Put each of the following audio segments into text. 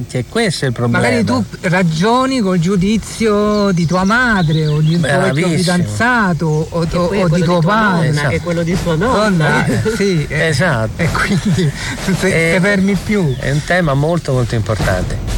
infatti è questo il problema. Magari tu ragioni col giudizio di tua madre o di tuo vecchio fidanzato o di tuo padre, esatto. E quello di sua nonna. Sì, esatto. E quindi te fermi più. È un tema molto molto importante.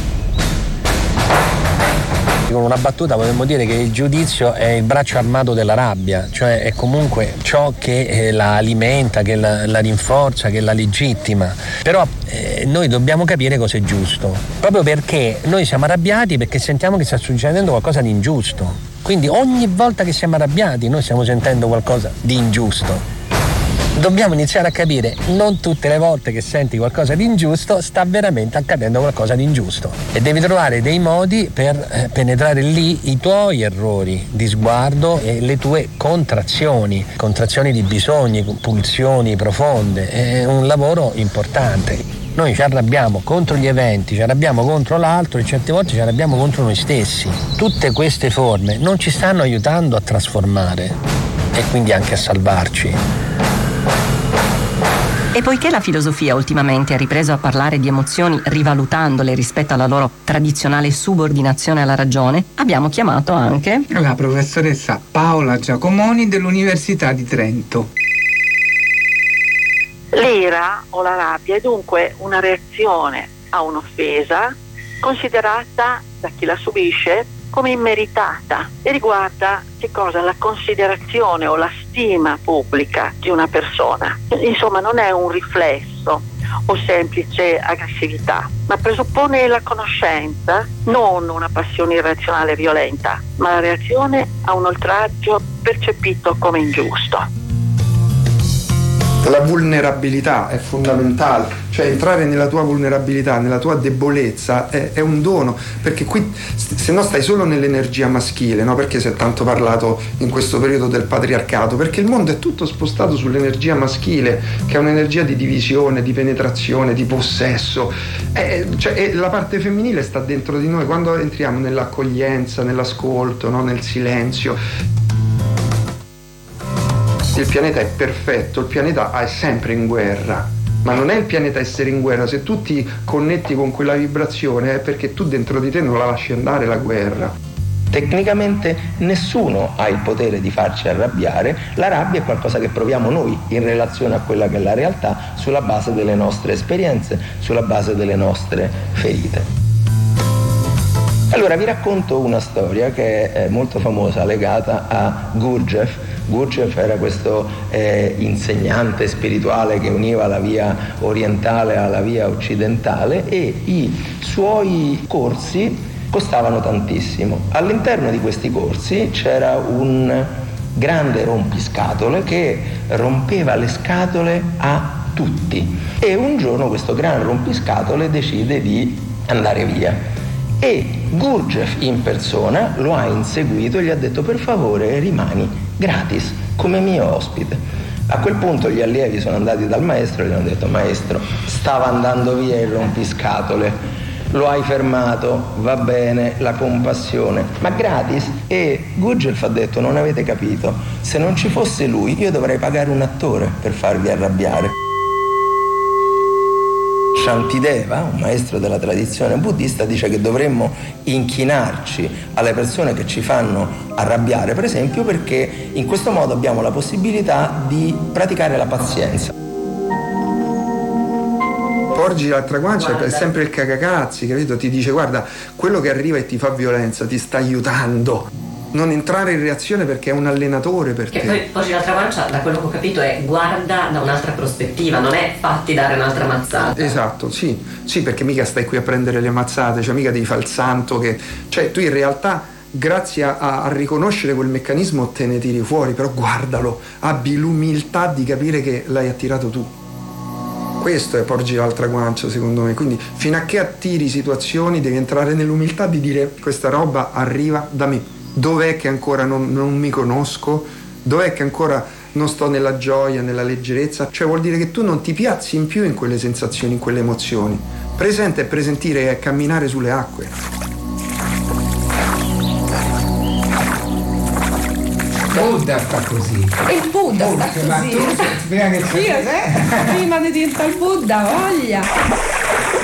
Con una battuta potremmo dire che il giudizio è il braccio armato della rabbia, cioè è comunque ciò che la alimenta, che la rinforza, che la legittima. Però noi dobbiamo capire cosa è giusto, proprio perché noi siamo arrabbiati perché sentiamo che sta succedendo qualcosa di ingiusto. Quindi ogni volta che siamo arrabbiati noi stiamo sentendo qualcosa di ingiusto. Dobbiamo iniziare a capire, non tutte le volte che senti qualcosa di ingiusto sta veramente accadendo qualcosa di ingiusto, e devi trovare dei modi per penetrare lì i tuoi errori di sguardo e le tue contrazioni di bisogni, pulsioni profonde. È un lavoro importante. Noi ci arrabbiamo contro gli eventi, ci arrabbiamo contro l'altro e certe volte ci arrabbiamo contro noi stessi. Tutte queste forme non ci stanno aiutando a trasformare e quindi anche a salvarci. E poiché la filosofia ultimamente ha ripreso a parlare di emozioni rivalutandole rispetto alla loro tradizionale subordinazione alla ragione, abbiamo chiamato anche la professoressa Paola Giacomoni dell'Università di Trento. L'ira o la rabbia è dunque una reazione a un'offesa considerata da chi la subisce come immeritata e riguarda che cosa? La considerazione o la stima pubblica di una persona. Insomma, non è un riflesso o semplice aggressività, ma presuppone la conoscenza, non una passione irrazionale e violenta, ma la reazione a un oltraggio percepito come ingiusto. La vulnerabilità è fondamentale, cioè entrare nella tua vulnerabilità, nella tua debolezza è un dono, perché qui se no stai solo nell'energia maschile, no? Perché si è tanto parlato in questo periodo del patriarcato? Perché il mondo è tutto spostato sull'energia maschile, che è un'energia di divisione, di penetrazione, di possesso. Cioè, la parte femminile sta dentro di noi, quando entriamo nell'accoglienza, nell'ascolto, no? Nel silenzio. Il pianeta è perfetto, il pianeta è sempre in guerra, ma non è il pianeta essere in guerra. Se tu ti connetti con quella vibrazione è perché tu dentro di te non la lasci andare la guerra. Tecnicamente nessuno ha il potere di farci arrabbiare, la rabbia è qualcosa che proviamo noi in relazione a quella che è la realtà, sulla base delle nostre esperienze, sulla base delle nostre ferite. Allora vi racconto una storia che è molto famosa, legata a Gurdjieff. Gurdjieff era questo insegnante spirituale che univa la via orientale alla via occidentale, e i suoi corsi costavano tantissimo. All'interno di questi corsi c'era un grande rompiscatole che rompeva le scatole a tutti, e un giorno questo gran rompiscatole decide di andare via. E Gurdjieff in persona lo ha inseguito e gli ha detto: per favore rimani gratis come mio ospite. A quel punto gli allievi sono andati dal maestro e gli hanno detto: maestro, stava andando via il rompiscatole, lo hai fermato, va bene, la compassione, ma gratis? E Gurdjieff ha detto: non avete capito, se non ci fosse lui io dovrei pagare un attore per farvi arrabbiare. Shantideva, un maestro della tradizione buddista, dice che dovremmo inchinarci alle persone che ci fanno arrabbiare, per esempio, perché in questo modo abbiamo la possibilità di praticare la pazienza. Porgi l'altra guancia, è sempre il cagacazzi, capito? Ti dice: guarda, quello che arriva e ti fa violenza ti sta aiutando. Non entrare in reazione perché è un allenatore per te. E poi oggi l'altra guancia, da quello che ho capito, è guarda da un'altra prospettiva, non è fatti dare un'altra mazzata. Esatto, sì, perché mica stai qui a prendere le mazzate, cioè mica devi fare il santo che... Cioè tu in realtà, grazie a riconoscere quel meccanismo, te ne tiri fuori, però guardalo, abbi l'umiltà di capire che l'hai attirato tu. Questo è porgi l'altra guancia, secondo me. Quindi fino a che attiri situazioni devi entrare nell'umiltà di dire: questa roba arriva da me. Dov'è che ancora non mi conosco? Dov'è che ancora non sto nella gioia, nella leggerezza? Cioè vuol dire che tu non ti piazzi in più in quelle sensazioni, in quelle emozioni. Presente e presentire è camminare sulle acque. Buddha sta così. Il Buddha sta così. Ma tu, prima che prima di diventare il Buddha, voglia.